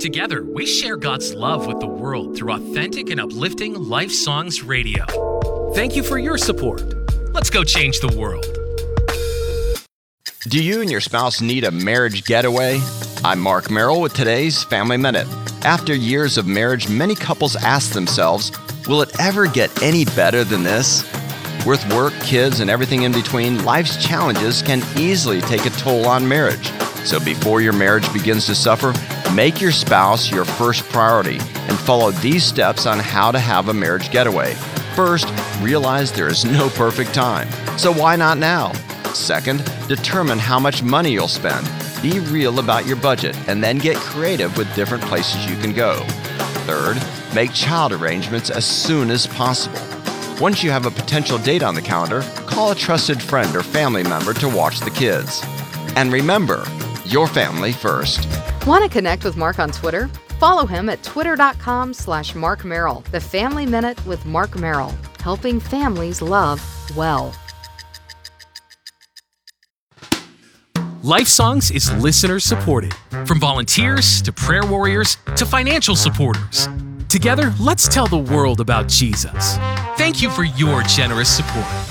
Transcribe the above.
Together, we share God's love with the world through authentic and uplifting Life Songs Radio. Thank you for your support. Let's go change the world. Do you and your spouse need a marriage getaway? I'm Mark Merrill with today's Family Minute. After years of marriage, many couples ask themselves, will it ever get any better than this? With work, kids, and everything in between, life's challenges can easily take a toll on marriage. So before your marriage begins to suffer, make your spouse your first priority and follow these steps on how to have a marriage getaway. First, realize there is no perfect time. So why not now? Second, determine how much money you'll spend. Be real about your budget and then get creative with different places you can go. Third, make child arrangements as soon as possible. Once you have a potential date on the calendar, call a trusted friend or family member to watch the kids. And remember, your family first. Want to connect with Mark on Twitter? Follow him at twitter.com/Mark Merrill. The Family Minute with Mark Merrill, helping families love well. Life Songs is listener supported. From volunteers to prayer warriors to financial supporters. Together, let's tell the world about Jesus. Thank you for your generous support.